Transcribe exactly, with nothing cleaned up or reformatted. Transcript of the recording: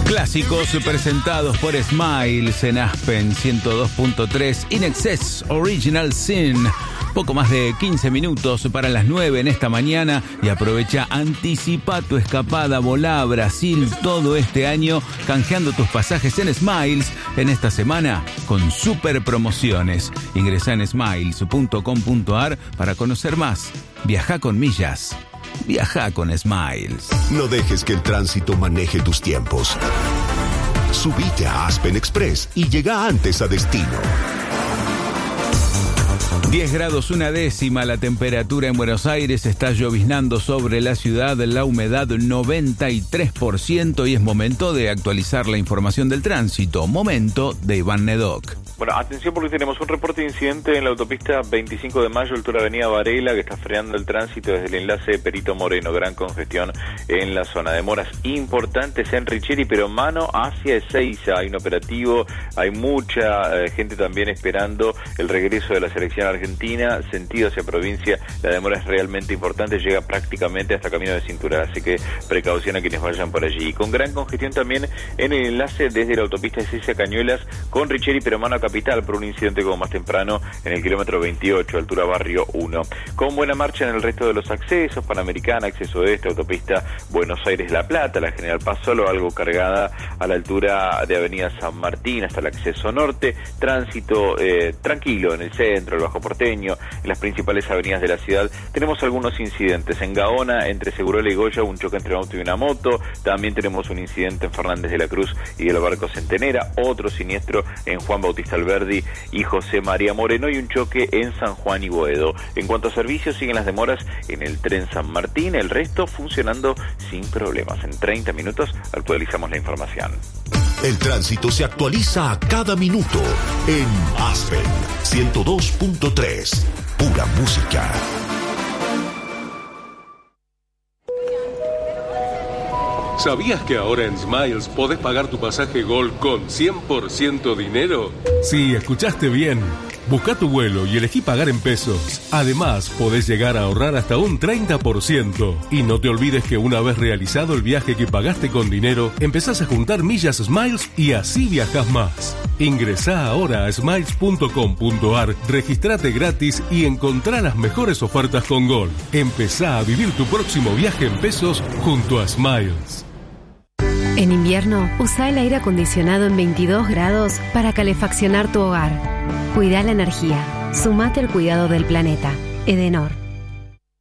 Clásicos presentados por Smiles en Aspen ciento dos punto tres In Excess Original Sin. Poco más de quince minutos para las nueve en esta mañana y aprovecha, anticipa tu escapada, volá a Brasil todo este año canjeando tus pasajes en Smiles en esta semana con super promociones. Ingresá en smiles punto com punto ar para conocer más. Viajá con millas. Viaja con Smiles. No dejes que el tránsito maneje tus tiempos. Subite a Aspen Express y llega antes a destino. diez grados una décima la temperatura en Buenos Aires, está lloviznando sobre la ciudad, la humedad noventa y tres por ciento y es momento de actualizar la información del tránsito. Momento de Iván Nedoc. Bueno, atención porque tenemos un reporte de incidente en la autopista veinticinco de mayo, altura Avenida Varela, que está frenando el tránsito desde el enlace de Perito Moreno. Gran congestión en la zona. Demoras importantes en Richeri, pero mano hacia Ezeiza. Hay un operativo, hay mucha eh, gente también esperando el regreso de la selección argentina, sentido hacia provincia. La demora es realmente importante, llega prácticamente hasta Camino de Cintura, así que precaución a quienes vayan por allí. Con gran congestión también en el enlace desde la autopista Ezeiza Cañuelas con Richeri, pero mano a Capital por un incidente como más temprano en el kilómetro veintiocho, altura Barrio uno. Con buena marcha en el resto de los accesos, Panamericana, acceso este, autopista Buenos Aires-La Plata, la General Paz solo algo cargada a la altura de Avenida San Martín hasta el acceso norte, tránsito eh, tranquilo en el centro, el Bajo Porteño, en las principales avenidas de la ciudad. Tenemos algunos incidentes en Gaona, entre Segurola y Goya, un choque entre un auto y una moto. También tenemos un incidente en Fernández de la Cruz y del Barco Centenera, otro siniestro en Juan Bautista Alberdi y José María Moreno y un choque en San Juan y Boedo. En cuanto a servicios, siguen las demoras en el tren San Martín, el resto funcionando sin problemas. En treinta minutos actualizamos la información. El tránsito se actualiza a cada minuto en Aspen ciento dos punto tres. Pura música. ¿Sabías que ahora en Smiles podés pagar tu pasaje Gol con cien por ciento dinero? Sí, escuchaste bien. Busca tu vuelo y elegí pagar en pesos. Además, podés llegar a ahorrar hasta un treinta por ciento. Y no te olvides que una vez realizado el viaje que pagaste con dinero, empezás a juntar millas Smiles y así viajás más. Ingresá ahora a smiles punto com punto ar, registrate gratis y encontrá las mejores ofertas con Gol. Empezá a vivir tu próximo viaje en pesos junto a Smiles. En invierno, usa el aire acondicionado en veintidós grados para calefaccionar tu hogar. Cuida la energía. Sumate al cuidado del planeta. Edenor.